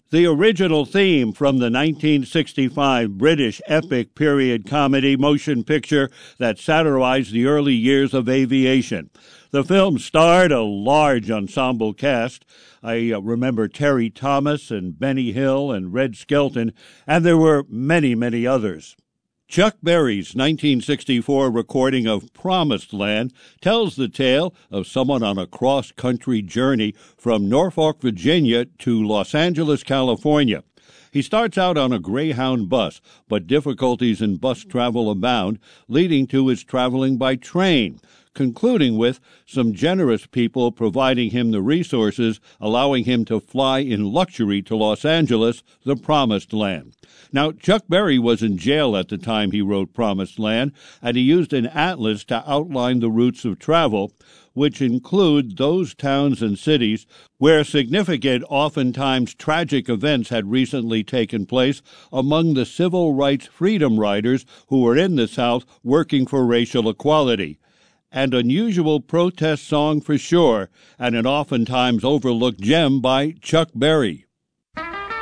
The original theme from the 1965 British epic period comedy motion picture that satirized the early years of aviation. The film starred a large ensemble cast. I remember Terry Thomas and Benny Hill and Red Skelton, and there were many, many others. Chuck Berry's 1964 recording of Promised Land tells the tale of someone on a cross-country journey from Norfolk, Virginia to Los Angeles, California. He starts out on a Greyhound bus, but difficulties in bus travel abound, leading to his traveling by train, concluding with some generous people providing him the resources, allowing him to fly in luxury to Los Angeles, the Promised Land. Now, Chuck Berry was in jail at the time he wrote Promised Land, and he used an atlas to outline the routes of travel, which include those towns and cities where significant, oftentimes tragic events had recently taken place among the civil rights freedom riders who were in the South working for racial equality. An unusual protest song for sure, and an oftentimes overlooked gem by Chuck Berry.